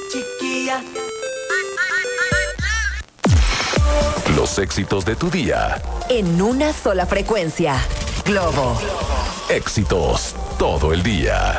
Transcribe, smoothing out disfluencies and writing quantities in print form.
chiquilla. Los éxitos de tu día. En una sola frecuencia. Globo. Éxitos todo el día.